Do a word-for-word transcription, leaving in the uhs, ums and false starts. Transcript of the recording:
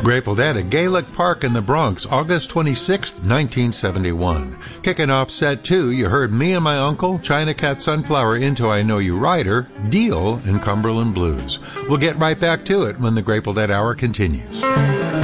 Grateful Dead at Gaelic Park in the Bronx, August twenty-sixth, nineteen seventy-one. Kicking off set two, you heard Me and My Uncle, China Cat Sunflower Into I Know You Rider, Deal, and Cumberland Blues. We'll get right back to it when the Grateful Dead Hour continues.